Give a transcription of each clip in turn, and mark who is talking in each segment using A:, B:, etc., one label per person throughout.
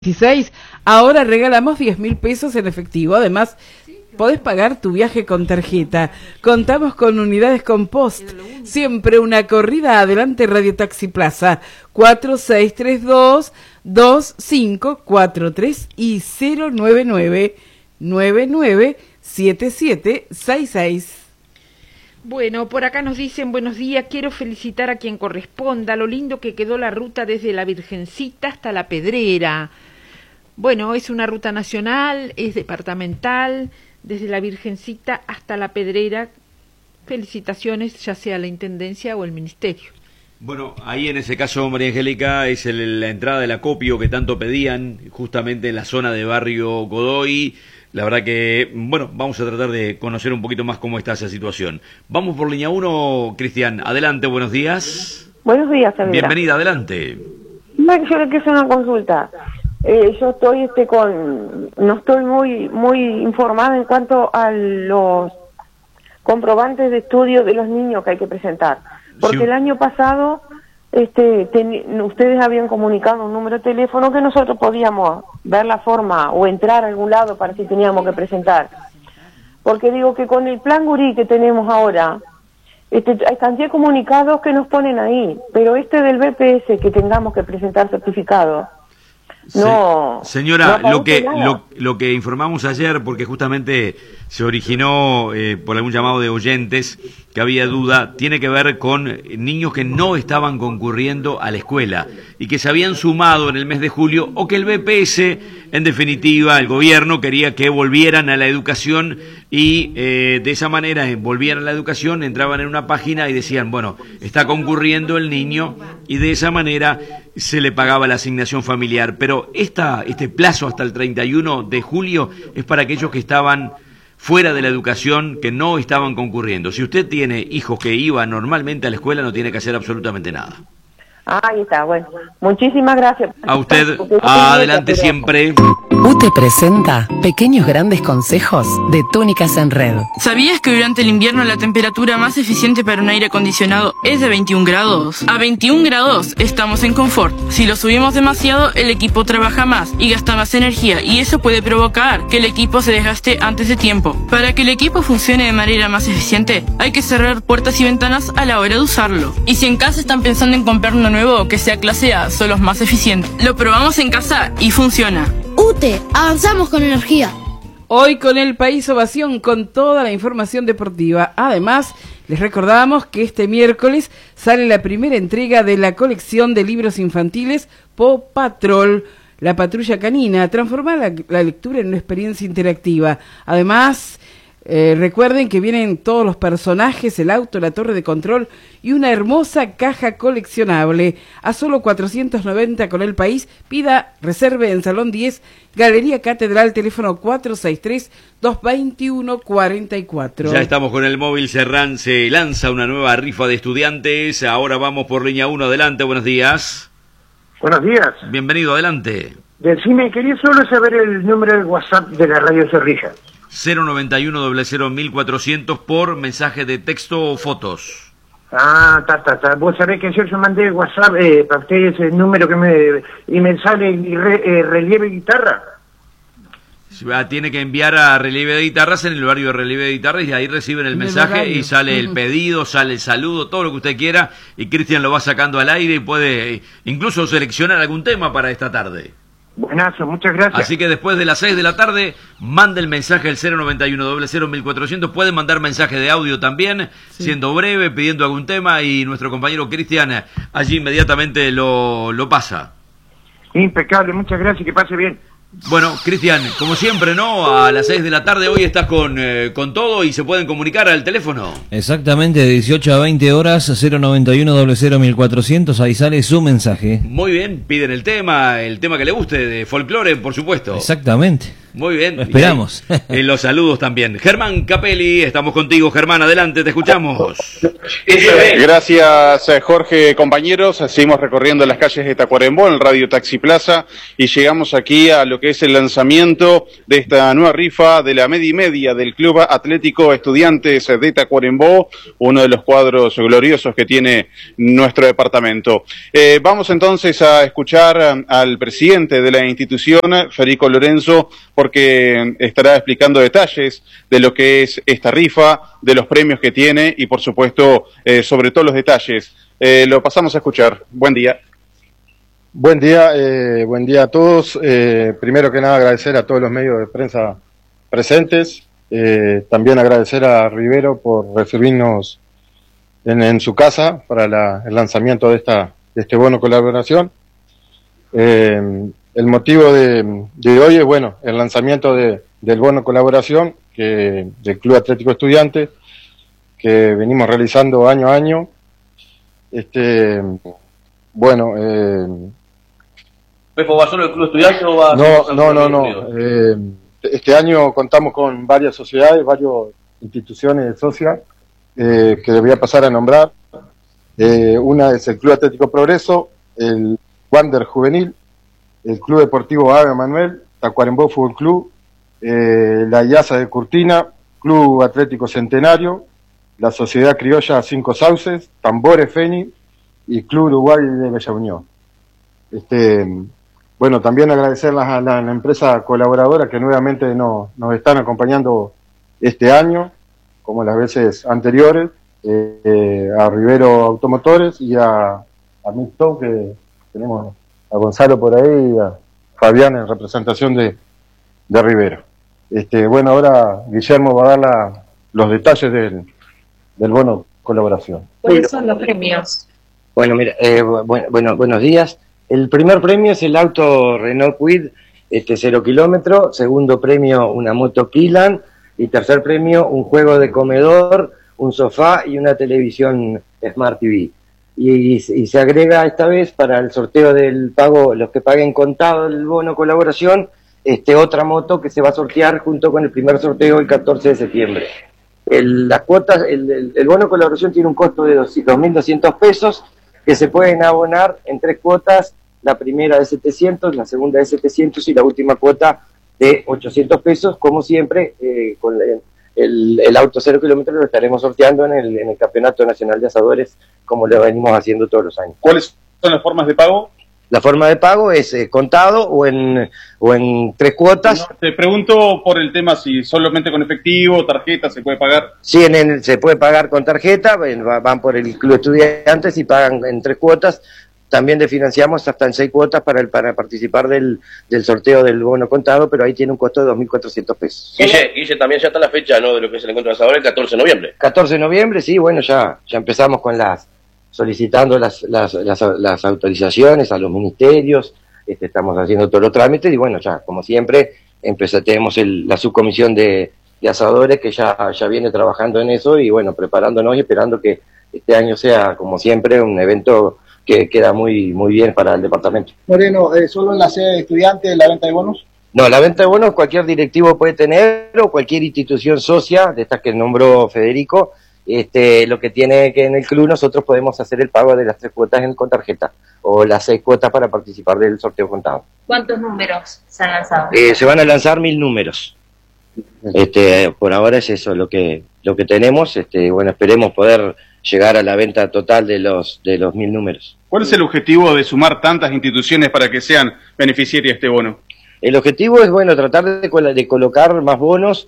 A: 16, ahora regalamos 10.000 pesos en efectivo. Además, podés pagar tu viaje con tarjeta. Contamos con unidades Compost. Siempre una corrida adelante. Radio Taxi Plaza 4632-2543 y 099-997766.
B: Bueno, por acá nos dicen, buenos días, quiero felicitar a quien corresponda, lo lindo que quedó la ruta desde la Virgencita hasta La Pedrera. Bueno, es una ruta nacional, es departamental, desde la Virgencita hasta La Pedrera. Felicitaciones, ya sea la Intendencia o el Ministerio.
C: Bueno, ahí en ese caso, María Angélica, es la entrada del acopio que tanto pedían, justamente en la zona de Barrio Godoy. La verdad que, bueno, vamos a tratar de conocer un poquito más cómo está esa situación. Vamos por línea 1, Cristian. Adelante, buenos días.
D: Buenos días, Sandra.
C: Bienvenida, adelante.
D: Yo le quiero hacer una consulta. Yo estoy no estoy muy informada en cuanto a los comprobantes de estudio de los niños que hay que presentar. Porque sí. El año pasado ustedes habían comunicado un número de teléfono que nosotros podíamos ver la forma o entrar a algún lado para si teníamos que presentar. Porque digo que con el plan Gurí que tenemos ahora, hay cantidad de comunicados que nos ponen ahí, pero del BPS que tengamos que presentar certificado, no.
C: Señora, no lo que informamos ayer, porque justamente se originó por algún llamado de oyentes que había duda, tiene que ver con niños que no estaban concurriendo a la escuela y que se habían sumado en el mes de julio, o que el BPS, en definitiva, el gobierno quería que volvieran a la educación y de esa manera volvían a la educación, entraban en una página y decían, bueno, está concurriendo el niño, y de esa manera se le pagaba la asignación familiar. Pero este plazo hasta el 31 de julio es para aquellos que estaban fuera de la educación, que no estaban concurriendo. Si usted tiene hijos que iban normalmente a la escuela, no tiene que hacer absolutamente nada.
D: Ahí está, bueno. Muchísimas gracias.
C: A usted, adelante siempre.
E: UTE presenta Pequeños Grandes Consejos de Túnicas en Red.
F: ¿Sabías que durante el invierno la temperatura más eficiente para un aire acondicionado es de 21 grados? A 21 grados estamos en confort. Si lo subimos demasiado, el equipo trabaja más y gasta más energía, y eso puede provocar que el equipo se desgaste antes de tiempo. Para que el equipo funcione de manera más eficiente, hay que cerrar puertas y ventanas a la hora de usarlo. Y si en casa están pensando en comprar uno nuevo que sea clase A, son los más eficientes. Lo probamos en casa y funciona.
G: UTE, avanzamos con energía.
A: Hoy con el País Ovación, con toda la información deportiva. Además, les recordamos que este miércoles sale la primera entrega de la colección de libros infantiles Paw Patrol, la patrulla canina. Transformar la lectura en una experiencia interactiva. Además, recuerden que vienen todos los personajes, el auto, la torre de control y una hermosa caja coleccionable. A solo 490 con el País. Pida, reserve en Salón 10, Galería Catedral, teléfono 463-221-44.
C: Ya estamos con el móvil. Serrán se lanza una nueva rifa de estudiantes. Ahora vamos por línea 1. Adelante, buenos días.
H: Buenos días.
C: Bienvenido, adelante.
H: Decime, quería solo saber el número del WhatsApp de la Radio Zorrilla.
C: 091-00-1400 por mensaje de texto o fotos.
H: Está. Vos sabés que yo mandé WhatsApp para ustedes el número y me sale relieve guitarra.
C: Tiene que enviar a relieve de guitarras en el horario de relieve de guitarras, y ahí reciben el mensaje y sale el pedido, sale el saludo, todo lo que usted quiera, y Cristian lo va sacando al aire y puede incluso seleccionar algún tema para esta tarde.
H: Buenazo, muchas gracias.
C: Así que después de las 6 de la tarde, mande el mensaje al 091-00-1400. Pueden mandar mensaje de audio también, sí, siendo breve, pidiendo algún tema, y nuestro compañero Cristian allí inmediatamente lo pasa.
H: Impecable, muchas gracias, que pase bien.
C: Bueno, Cristian, como siempre, ¿no? A las 6 de la tarde hoy estás con todo, y se pueden comunicar al teléfono.
I: Exactamente, de 18 a 20 horas, 091-00-1400, ahí sale su mensaje.
C: Muy bien, piden el tema que le guste, de folclore, por supuesto.
I: Exactamente.
C: Muy bien.
I: Lo esperamos.
C: Y los saludos también. Germán Capelli, estamos contigo, Germán, adelante, te escuchamos.
J: Gracias, Jorge, compañeros. Seguimos recorriendo las calles de Tacuarembó en el Radio Taxi Plaza y llegamos aquí a lo que es el lanzamiento de esta nueva rifa de la media y media del Club Atlético Estudiantes de Tacuarembó, uno de los cuadros gloriosos que tiene nuestro departamento. Vamos entonces a escuchar al presidente de la institución, Federico Lorenzo, porque estará explicando detalles de lo que es esta rifa, de los premios que tiene y, por supuesto, sobre todos los detalles. Lo pasamos a escuchar. Buen día.
K: Buen día a todos. Primero que nada agradecer a todos los medios de prensa presentes. También agradecer a Rivero por recibirnos en su casa para el lanzamiento de este bono colaboración. El motivo de hoy es, bueno, el lanzamiento del bono colaboración del Club Atlético Estudiantes, que venimos realizando año a año.
L: ¿Pepo va solo el Club Estudiante o va?
K: No. Este año contamos con varias sociedades, varias instituciones socias que les voy a pasar a nombrar. Una es el Club Atlético Progreso, el Wander Juvenil, el Club Deportivo Ave Manuel, Tacuarembó Fútbol Club, la IASA de Curtina, Club Atlético Centenario, la Sociedad Criolla Cinco Sauces, Tambores Feni y Club Uruguay de Bella Unión. También agradecer a la empresa colaboradora que nuevamente nos están acompañando este año, como las veces anteriores, a Rivero Automotores y a Mixto, que tenemos a Gonzalo por ahí y a Fabián en representación de Rivero. Ahora Guillermo va a dar los detalles del bono colaboración.
M: ¿Cuáles son los premios?
N: Bueno, mira, buenos días. El primer premio es el auto Renault Kwid 0 kilómetro, segundo premio una moto Kilan y tercer premio un juego de comedor, un sofá y una televisión Smart TV. Y se agrega esta vez para el sorteo del pago, los que paguen contado el bono colaboración, otra moto que se va a sortear junto con el primer sorteo el 14 de septiembre. Las cuotas, el bono colaboración tiene un costo de 2.200 pesos que se pueden abonar en 3 cuotas, la primera de 700, la segunda de 700 y la última cuota de 800 pesos, como siempre, con el auto 0 kilómetros lo estaremos sorteando en el Campeonato Nacional de Asadores, como lo venimos haciendo todos los años.
J: ¿Cuáles son las formas de pago?
N: La forma de pago es contado o en 3 cuotas.
J: No, te pregunto por el tema si solamente con efectivo, tarjeta, se puede pagar.
N: Sí, se puede pagar con tarjeta, van por el Club Estudiantes y pagan en 3 cuotas. También le financiamos hasta en 6 cuotas para participar del sorteo del bono contado, pero ahí tiene un costo de 2.400 pesos.
L: Guille, también ya está la fecha, ¿no?, de lo que es el encuentro de asadores, el 14 de noviembre.
N: 14 de noviembre, sí, bueno, ya empezamos con solicitando las autorizaciones a los ministerios, estamos haciendo todos los trámites y bueno, ya como siempre tenemos la subcomisión de asadores que ya viene trabajando en eso y bueno, preparándonos y esperando que este año sea como siempre un evento que queda muy bien para el departamento.
O: Moreno, ¿solo en la sede de estudiantes la venta de bonos?
N: No, la venta de bonos cualquier directivo puede tener o cualquier institución socia de estas que nombró Federico. Lo que tiene que en el club nosotros podemos hacer el pago de las 3 cuotas con tarjeta o las 6 cuotas para participar del sorteo contado.
M: ¿Cuántos números se han lanzado?
N: Se van a lanzar 1.000 números. Por ahora es eso lo que tenemos. Esperemos poder llegar a la venta total de los 1.000 números.
J: ¿Cuál es el objetivo de sumar tantas instituciones para que sean beneficiarias de este bono?
N: El objetivo es tratar de colocar más bonos.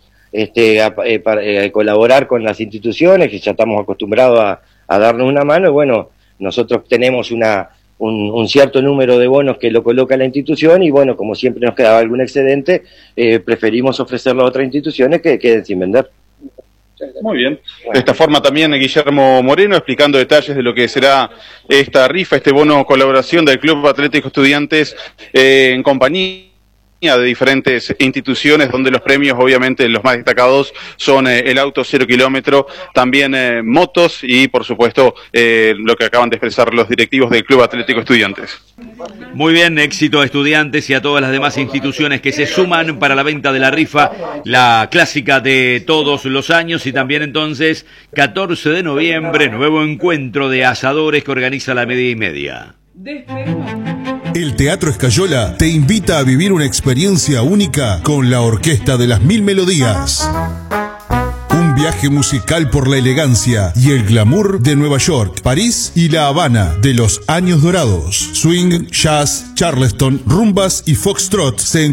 N: Para colaborar con las instituciones que ya estamos acostumbrados a darnos una mano y bueno, nosotros tenemos un cierto número de bonos que lo coloca la institución y bueno, como siempre nos quedaba algún excedente, preferimos ofrecerlo a otras instituciones que queden sin vender.
J: Muy bien. De esta forma también Guillermo Moreno explicando detalles de lo que será esta rifa, este bono colaboración del Club Atlético Estudiantes en compañía de diferentes instituciones, donde los premios, obviamente, los más destacados son el auto 0 kilómetro, también motos y, por supuesto, lo que acaban de expresar los directivos del Club Atlético Estudiantes.
C: Muy bien, éxito a Estudiantes y a todas las demás instituciones que se suman para la venta de la rifa, la clásica de todos los años, y también entonces 14 de noviembre, nuevo encuentro de asadores que organiza la Media y Media.
P: El Teatro Escayola te invita a vivir una experiencia única con la Orquesta de las Mil Melodías. Un viaje musical por la elegancia y el glamour de Nueva York, París y La Habana de los años dorados. Swing, jazz, charleston, rumbas y foxtrot se